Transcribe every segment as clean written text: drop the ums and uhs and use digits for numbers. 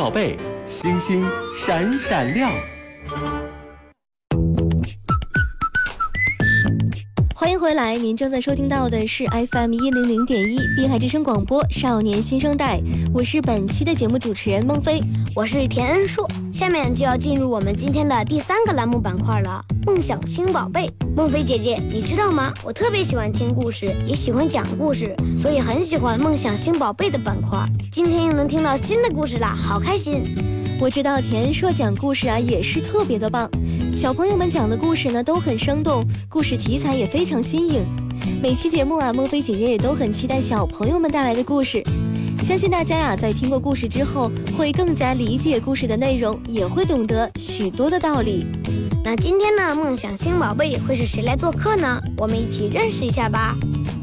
宝贝，星星闪闪亮。 欢迎回来，您正在收听到的是 FM100.1 滨海之声广播少年新生代，我是本期的节目主持人孟非， 我是田恩树。下面就要进入我们今天的第3个栏目板块了，梦想星宝贝。孟非姐姐，你知道吗？我特别喜欢听故事，也喜欢讲故事，所以很喜欢梦想星宝贝的板块。今天又能听到新的故事啦，好开心！ 我知道田恩硕讲故事也是特别的棒，小朋友们讲的故事呢都很生动，故事题材也非常新颖。每期节目孟非姐姐也都很期待小朋友们带来的故事。相信大家在听过故事之后，会更加理解故事的内容，也会懂得许多的道理。 那今天呢，梦想星宝贝会是谁来做客呢？我们一起认识一下吧。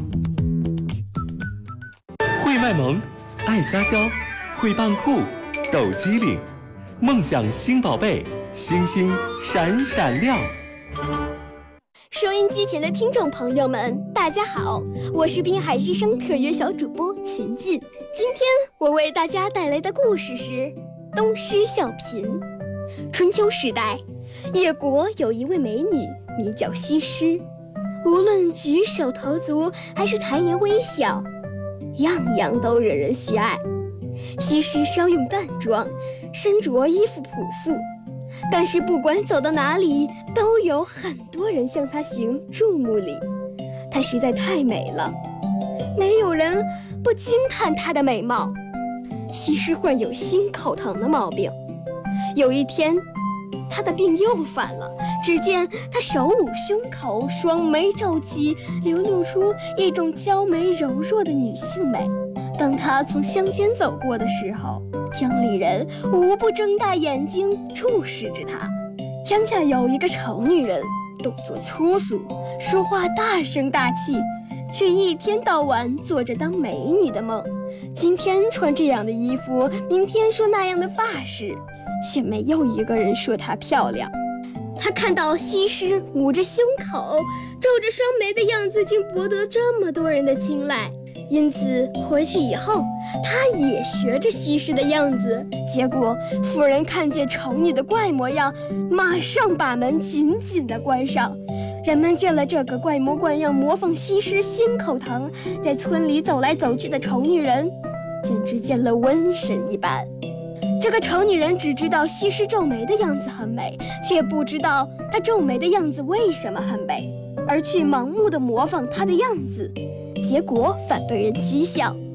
会卖萌，爱撒娇，会扮酷，抖机灵，梦想星宝贝，星星闪闪亮。 收音机前的听众朋友们，大家好，我是滨海之声特约小主播秦晋。今天我为大家带来的故事是东施效颦。春秋时代，越国有一位美女，名叫西施，无论举手投足还是抬眼微笑，样样都惹人喜爱。西施稍用淡妆，身着衣服朴素，但是不管走到哪里，都有很多人向她行注目礼。她实在太美了，没有人不惊叹她的美貌。西施患有心口疼的毛病，有一天她的病又犯了，只见她手捂胸口，双眉皱起，流露出一种娇美柔弱的女性美。当她从乡间走过的时候，乡里人无不睁大眼睛注视着她。乡下有一个丑女人，动作粗俗，说话大声大气，却一天到晚做着当美女的梦。今天穿这样的衣服，明天说那样的发饰，却没有一个人说她漂亮。她看到西施捂着胸口，皱着双眉的样子，竟博得这么多人的青睐。因此回去以后，她也学着西施的样子。结果夫人看见丑女的怪模样，马上把门紧紧地关上。人们见了这个怪模怪样模仿西施心口疼，在村里走来走去的丑女人，简直见了瘟神一般。这个丑女人只知道西施皱眉的样子很美，却不知道她皱眉的样子为什么很美，而去盲目地模仿她的样子，结果反被人讥笑。